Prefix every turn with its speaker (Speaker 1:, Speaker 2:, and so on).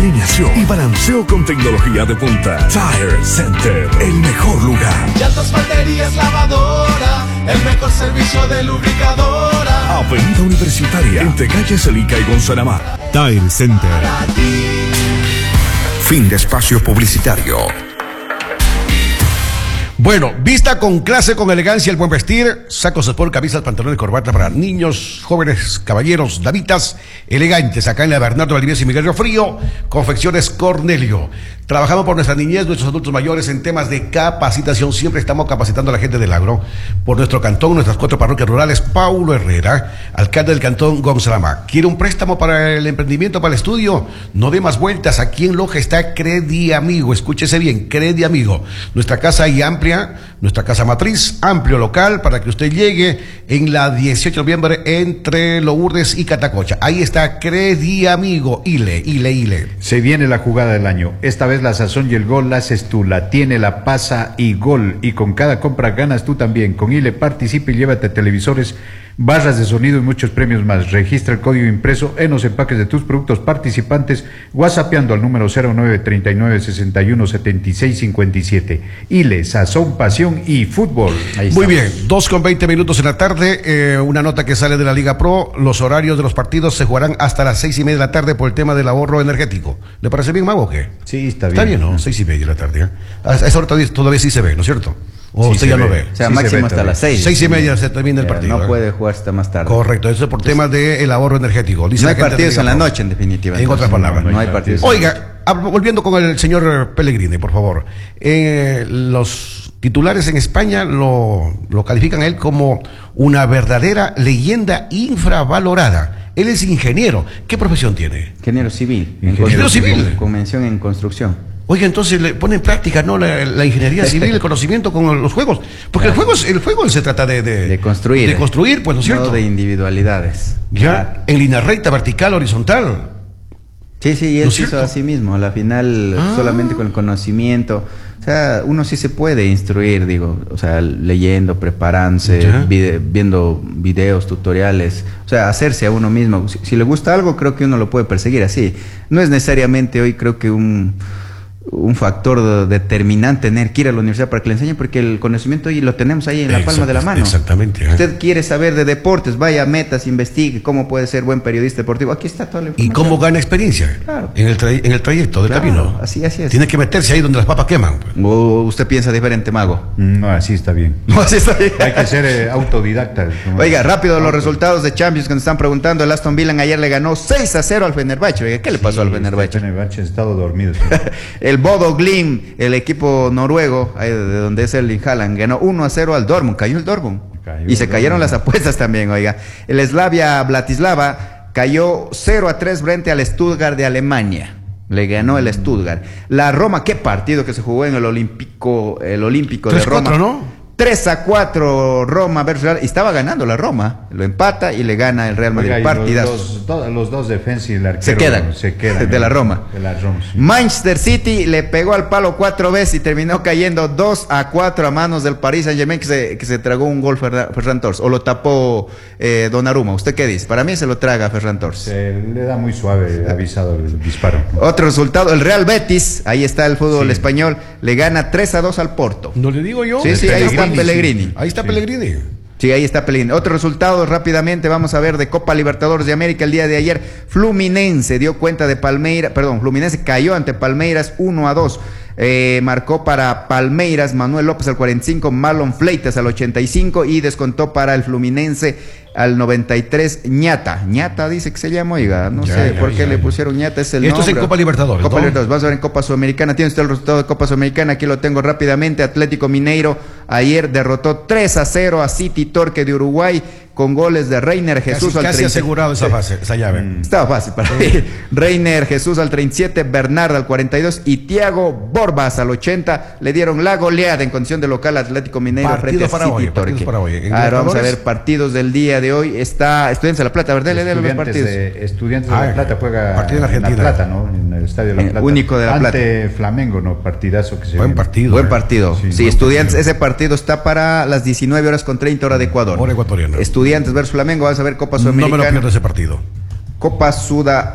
Speaker 1: alineación y balanceo con tecnología de punta. Tire Center, el mejor lugar.
Speaker 2: Llantas, baterías, lavadora, el mejor servicio de lubricadora.
Speaker 1: Avenida Universitaria, entre calles Celica y Gonzalo. Tire Center. Fin de espacio publicitario.
Speaker 3: Bueno, vista con clase, con elegancia, el buen vestir, sacos sport, camisas, pantalones, corbata para niños, jóvenes, caballeros, damitas, elegantes, acá en la Bernardo Valdivieso y Miguel Río Frío, Confecciones Cornelio. Trabajamos por nuestra niñez, nuestros adultos mayores en temas de capacitación, siempre estamos capacitando a la gente del agro. Por nuestro cantón, nuestras 4 parroquias rurales, Paulo Herrera, alcalde del cantón Gonzalama. ¿Quiere un préstamo para el emprendimiento, para el estudio? No dé más vueltas, aquí en Loja está Credi Amigo, escúchese bien, Credi Amigo. Nuestra casa ahí amplia, nuestra casa matriz, amplio local para que usted llegue en la 18 de noviembre entre Lourdes y Catacocha. Ahí está Credi Amigo, Ile.
Speaker 4: Se viene la jugada del año. Esta vez la sazón y el gol la haces tú, la tiene, la pasa y gol. Y con cada compra ganas tú también. Con Ile participa y llévate televisores, barras de sonido y muchos premios más. Registra el código impreso en los empaques de tus productos participantes, whatsappeando al número 0939-617657. Ile, sazón, pasión y fútbol.
Speaker 3: Muy bien, 2:20 en la tarde, una nota que sale de la Liga Pro. Los horarios de los partidos se jugarán hasta las 6:30 de la tarde por el tema del ahorro energético. ¿Le parece bien, Mago, o qué?
Speaker 4: Sí, está bien.
Speaker 3: Está bien, ¿no? 6:30 de la tarde, ¿eh? A esa hora todavía sí se ve, ¿no es cierto? O
Speaker 4: sí,
Speaker 3: usted ya no ve.
Speaker 5: O sea,
Speaker 4: Sí,
Speaker 5: máximo hasta las 6.
Speaker 3: 6:30 se termina el partido.
Speaker 5: No puede jugar hasta más tarde.
Speaker 3: Correcto, eso es por temas del ahorro energético. Dice
Speaker 5: No hay
Speaker 3: la gente
Speaker 5: partidos
Speaker 3: de
Speaker 5: en la
Speaker 3: Liga Pro.
Speaker 5: noche, en definitiva.
Speaker 3: En otras palabras.
Speaker 5: No hay partidos.
Speaker 3: Oiga, volviendo con el señor Pellegrini, por favor. Los titulares en España lo califican a él como una verdadera leyenda infravalorada. Él es ingeniero. ¿Qué profesión tiene?
Speaker 5: Ingeniero civil.
Speaker 3: Ingeniero civil.
Speaker 5: Con mención en construcción.
Speaker 3: Oiga, entonces le pone en práctica, ¿no? La ingeniería civil, el conocimiento con los juegos. Porque
Speaker 5: claro.
Speaker 3: el juego se trata de
Speaker 5: construir.
Speaker 3: De construir, pues, ¿no es cierto?
Speaker 5: No de individualidades.
Speaker 3: Ya,
Speaker 5: Claro.
Speaker 3: en línea recta, vertical, horizontal.
Speaker 5: Sí, y él
Speaker 3: ¿No es
Speaker 5: hizo
Speaker 3: cierto?
Speaker 5: a sí mismo. A la final, solamente con el conocimiento. O sea, uno sí se puede instruir, digo. O sea, leyendo, preparándose,
Speaker 3: Ya.
Speaker 5: viendo videos, tutoriales. O sea, hacerse a uno mismo. Si le gusta algo, creo que uno lo puede perseguir así. No es necesariamente hoy, creo que un factor determinante tener que ir a la universidad para que le enseñen, porque el conocimiento hoy lo tenemos ahí en la palma de la mano.
Speaker 3: Exactamente.
Speaker 5: Usted quiere saber de deportes, vaya a Metas, investigue cómo puede ser buen periodista deportivo. Aquí está toda la
Speaker 3: ¿Y
Speaker 5: información.
Speaker 3: cómo gana experiencia?
Speaker 5: Claro.
Speaker 3: En el trayecto del
Speaker 5: Claro,
Speaker 3: camino.
Speaker 5: así es.
Speaker 3: Tiene que meterse ahí donde las papas queman. Pues.
Speaker 5: ¿O usted piensa diferente, Mago?
Speaker 4: No, así está bien.
Speaker 5: No, así está bien.
Speaker 4: Hay que ser autodidacta.
Speaker 5: Oiga, rápido los resultados de Champions que nos están preguntando. El Aston Villa ayer le ganó 6-0 al Fenerbahce. Oiga, ¿qué le pasó al Fenerbahce?
Speaker 4: El Fenerbahce ha estado dormido.
Speaker 5: El Bodo Glimt, el equipo noruego, ahí de donde es Erling Haaland, ganó 1-0 al Dortmund. Cayó el Dortmund. Y se cayeron las apuestas también, oiga. El Slavia Bratislava cayó 0-3 frente al Stuttgart de Alemania. Le ganó el Stuttgart. La Roma, qué partido que se jugó en el Olímpico de Roma.
Speaker 3: 3-4, ¿no?
Speaker 5: 3-4 Roma versus Real. Y estaba ganando la Roma. Lo empata y le gana el Real Madrid.
Speaker 4: Oiga, y
Speaker 5: Partidas.
Speaker 4: los dos defensas y el arquero
Speaker 5: Se quedan de la Roma.
Speaker 4: De la Roma, sí.
Speaker 5: Manchester City le pegó al palo 4 veces y terminó cayendo 2-4 a manos del Paris Saint-Germain, que se tragó un gol Ferran Torres. O lo tapó Donnarumma. ¿Usted qué dice? Para mí se lo traga Ferran Torres.
Speaker 4: Se le da muy suave avisado el disparo.
Speaker 5: Otro resultado, el Real Betis, ahí está el fútbol español, le gana 3-2 al Porto.
Speaker 3: ¿No le digo yo?
Speaker 5: Sí, ahí está Pellegrini.
Speaker 3: Ahí está Pellegrini.
Speaker 5: Sí, ahí está Pellegrini. Otro resultado rápidamente, vamos a ver de Copa Libertadores de América el día de ayer. Fluminense dio cuenta de Fluminense cayó ante Palmeiras 1-2. Marcó para Palmeiras Manuel López al 45, Marlon Fleitas al 85 y descontó para el Fluminense al 93 Ñata dice que se llama, oiga, no sé por qué le pusieron Ñata, es el
Speaker 3: Esto
Speaker 5: nombre.
Speaker 3: es en Copa Libertadores,
Speaker 5: Copa
Speaker 3: ¿no?
Speaker 5: Libertadores, vamos a ver en Copa Sudamericana. Tiene usted el resultado de Copa Sudamericana, aquí lo tengo rápidamente. Atlético Mineiro ayer derrotó 3-0 a City Torque de Uruguay con goles de Reiner Jesús al 37.
Speaker 3: Casi asegurado esa llave.
Speaker 5: Estaba fácil para mí. Reiner Jesús al 37, Bernard al 42 y Thiago Borbas al 80 le dieron la goleada en condición de local Atlético Mineiro frente a City Torque. Ahora vamos a ver partidos del día de hoy. Está Estudiantes de La Plata, ¿verdad? Los partidos.
Speaker 4: Estudiantes de La Plata juega
Speaker 3: partido en Argentina.
Speaker 4: La Plata, ¿no? En el Estadio de La Plata.
Speaker 5: Único de La Plata.
Speaker 4: Ante Flamengo, ¿no? Partidazo que se
Speaker 3: Buen partido.
Speaker 5: Buen partido. Sí, Estudiantes,
Speaker 3: partido.
Speaker 5: ese partido está para las 19:30 hora de Ecuador.
Speaker 3: Hora ecuatoriana.
Speaker 5: Estudiantes versus Flamengo, vas a ver Copa Sudamericana.
Speaker 3: No me lo pierdo ese partido.
Speaker 5: Copa Sudamericana.